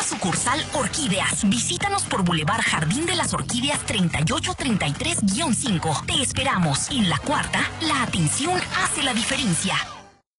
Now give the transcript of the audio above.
sucursal Orquídeas. Visítanos por Boulevard Jardín de las Orquídeas 3833-5. Te esperamos. En La Cuarta, la atención hace la diferencia.